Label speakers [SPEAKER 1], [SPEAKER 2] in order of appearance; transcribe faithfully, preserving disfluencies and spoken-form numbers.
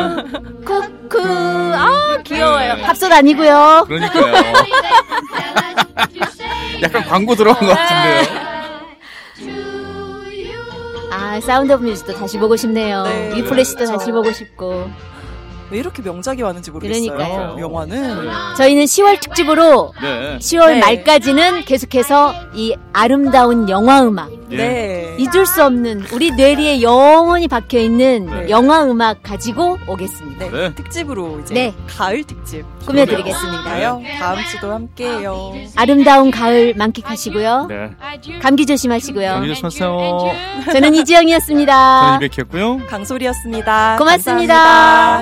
[SPEAKER 1] 쿠쿠. 아, 귀여워요. 팝솥 아니고요.
[SPEAKER 2] 그러니까요. 약간 광고 들어간 것 같은데요.
[SPEAKER 1] 아, 사운드 오브 뮤직도 다시 보고 싶네요.
[SPEAKER 3] 네,
[SPEAKER 1] 위플래시도
[SPEAKER 3] 그렇죠.
[SPEAKER 1] 다시 보고 싶고.
[SPEAKER 3] 왜 이렇게 명작이 많은지 모르겠어요.
[SPEAKER 1] 그러니까요.
[SPEAKER 3] 영화는.
[SPEAKER 1] 저희는 시월 특집으로
[SPEAKER 2] 네.
[SPEAKER 1] 시월
[SPEAKER 3] 네.
[SPEAKER 1] 말까지는 계속해서 이 아름다운 영화 음악,
[SPEAKER 2] 예.
[SPEAKER 3] 네.
[SPEAKER 1] 잊을 수 없는 우리 뇌리에 영원히 박혀있는
[SPEAKER 2] 네.
[SPEAKER 1] 영화 음악 가지고 오겠습니다.
[SPEAKER 3] 네.
[SPEAKER 2] 네.
[SPEAKER 3] 특집으로 이제
[SPEAKER 1] 네.
[SPEAKER 3] 가을 특집
[SPEAKER 1] 꾸며드리겠습니다.
[SPEAKER 3] 가요. 다음 주도 함께해요.
[SPEAKER 1] 아름다운 가을 만끽하시고요.
[SPEAKER 2] 네.
[SPEAKER 1] 감기 조심하시고요.
[SPEAKER 2] 감기 조심하세요.
[SPEAKER 1] 저는 이지영이었습니다.
[SPEAKER 2] 저는 이백희였고요.
[SPEAKER 3] 강솔이었습니다.
[SPEAKER 1] 고맙습니다.
[SPEAKER 3] 감사합니다.